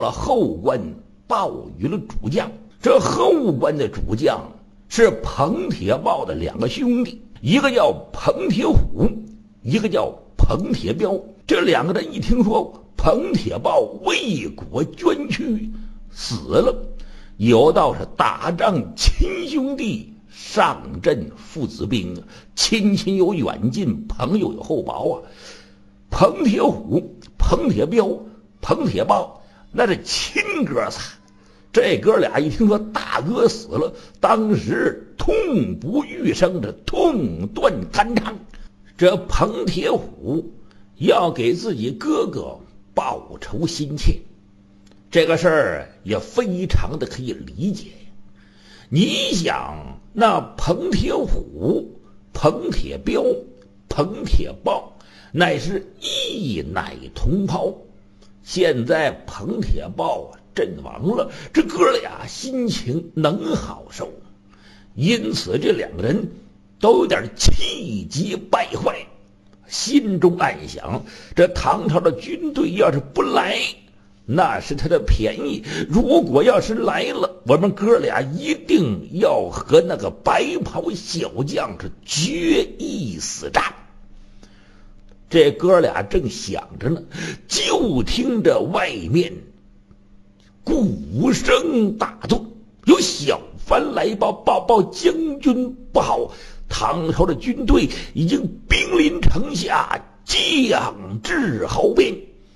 后关报与了主将。这后关的主将是彭铁豹的2个兄弟，一个叫彭铁虎，一个叫彭铁彪。这2个人一听说彭铁豹为国捐躯死了，有道是打仗亲兄弟，上阵父子兵，亲亲有远近，朋友有厚薄啊。彭铁虎、彭铁彪、彭铁豹那是亲哥仨。这哥俩一听说大哥死了，当时痛不欲生，这痛断肝肠。这彭铁虎要给自己哥哥报仇心切，这个事儿也非常的可以理解。你想，那彭铁虎、彭铁彪、彭铁豹乃是一奶同胞，现在彭铁豹阵亡了，这哥俩心情能好受？因此这2个人都有点气急败坏，心中暗想，这唐朝的军队要是不来，那是他的便宜；如果要是来了，我们哥俩一定要和那个白袍小将是决一死战。这哥俩正想着呢，就听着外面鼓声大作，有小番来报将军不好，唐朝的军队已经兵临城下，将至壕边。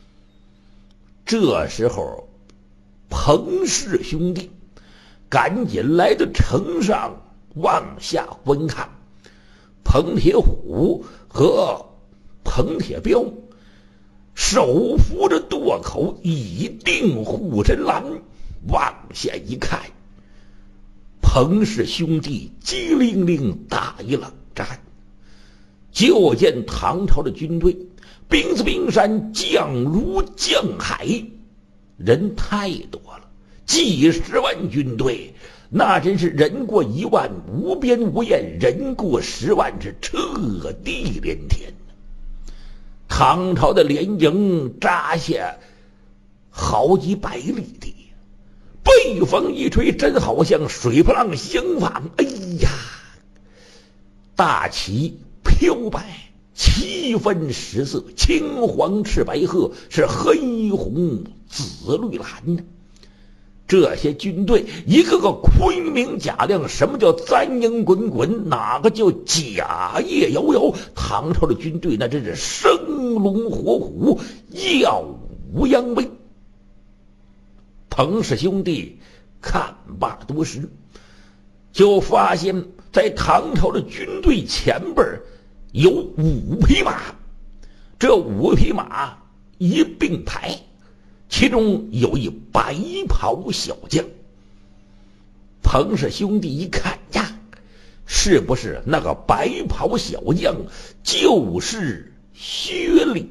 这时候彭氏兄弟赶紧来到城上往下观看。彭铁虎和彭铁彪手扶着垛口，以定护身栏，往下一看，彭氏兄弟机灵灵打一冷战，就见唐朝的军队兵似冰山，将如将海，人太多了，几十万军队，那真是人过1万无边无沿，人过10万是彻地连天。唐朝的连营扎下好几百里地，北风一吹，真好像水波浪相仿。哎呀，大旗飘摆，7分10色，青黄赤白褐，是黑红紫绿蓝呢。这些军队一个个昆明甲亮，什么叫簪缨滚滚，哪个叫甲叶摇摇？唐朝的军队那真是生龙活虎，耀武扬威。彭氏兄弟看罢多时，就发现在唐朝的军队前边有5匹马，这5匹马一并排，其中有一白袍小将。彭氏兄弟一看呀，是不是那个白袍小将就是薛礼？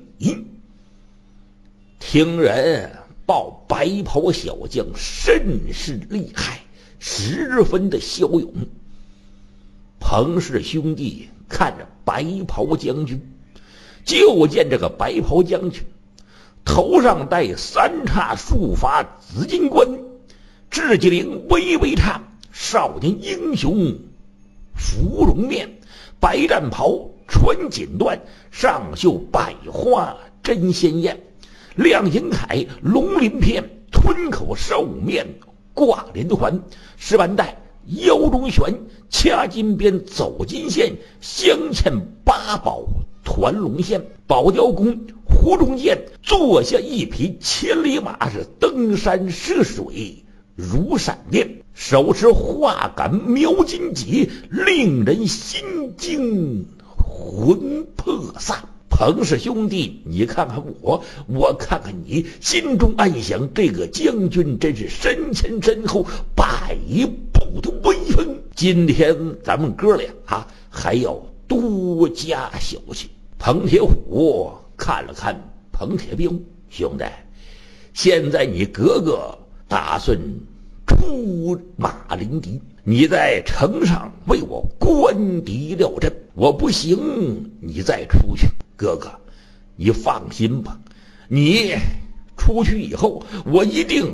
听人报白袍小将甚是厉害，十分的骁勇。彭氏兄弟看着白袍将军，就见这个白袍将军头上戴3叉束发紫金冠，雉鸡翎微微颤，少年英雄芙蓉面，白战袍穿锦缎，上绣百花针鲜艳，亮银铠龙鳞片，吞口兽面挂连环，石板带腰中悬，掐金边走金线，镶嵌8宝团龙线，宝雕弓湖中剑，坐下一匹千里马，是登山涉水如闪电，手持画杆描金戟，令人心惊魂魄散。彭氏兄弟，你看看我，我看看你，心中暗想，这个将军真是身前身后百步的威风。今天咱们哥俩还要多加小心。彭铁虎看了看彭铁彪，兄弟，现在你哥哥打算出马临敌，你在城上为我观敌料阵，我不行，你再出去。哥哥，你放心吧，你出去以后，我一定